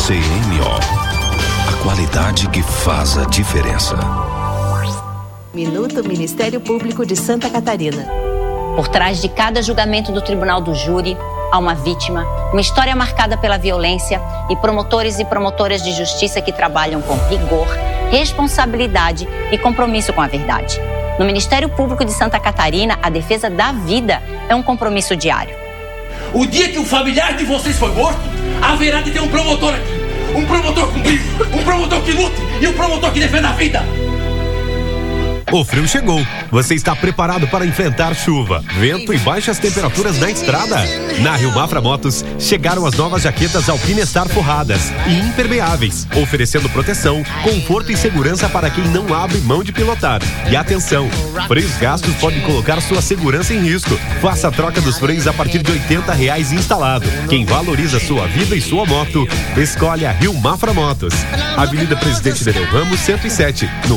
CMO. A qualidade que faz a diferença. Minuto Ministério Público de Santa Catarina. Por trás de cada julgamento do Tribunal do Júri, há uma vítima, uma história marcada pela violência e promotores e promotoras de justiça que trabalham com rigor, responsabilidade e compromisso com a verdade. No Ministério Público de Santa Catarina, a defesa da vida é um compromisso diário. O dia que o familiar de vocês foi morto, haverá de ter um promotor aqui. Um promotor com brilho, um promotor que lute e um promotor que defenda a vida. O frio chegou. Você está preparado para enfrentar chuva, vento e baixas temperaturas na estrada? Na Rio Mafra Motos, chegaram as novas jaquetas Alpinestar forradas e impermeáveis, oferecendo proteção, conforto e segurança para quem não abre mão de pilotar. E atenção, freios gastos podem colocar sua segurança em risco. Faça a troca dos freios a partir de R$80 instalado. Quem valoriza sua vida e sua moto, escolhe a Rio Mafra Motos. Avenida Presidente Nereu Ramos, 107, no